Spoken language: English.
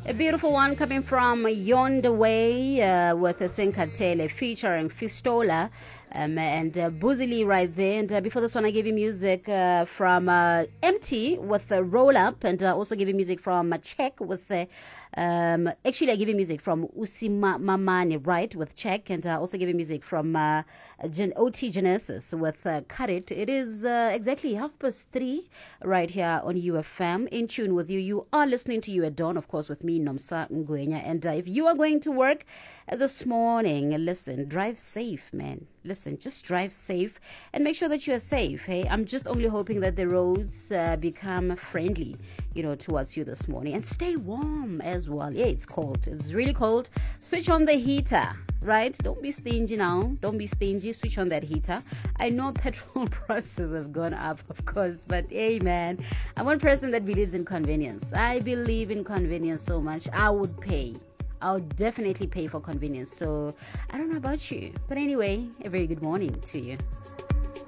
A beautiful one coming from Yonder Way with Senkatele featuring Fistola and Buzili right there. And before this one, I gave you music from Empty with Roll Up, and also gave you music from Check with actually, I gave you music from Usima Mamani, right, with Check, and also gave you music from OT Genesis with Cut It. It is exactly 3:30 right here on UFM. In tune with you. You are listening to You at Dawn, of course, with me, Nomsa Ngwenya. And if you are going to work this morning, listen, drive safe, man. Listen, just drive safe and make sure that you are safe. Hey, I'm just only hoping that the roads become friendly, towards you this morning. And stay warm as well. Yeah, it's cold. It's really cold. Switch on the heater, right? Don't be stingy now. Don't be stingy. Switch on that heater. I know petrol prices have gone up, of course, but hey, man, I'm one person that believes in convenience. I believe in convenience so much. I would pay. I'll definitely pay for convenience. So I don't know about you, but anyway, a very good morning to you.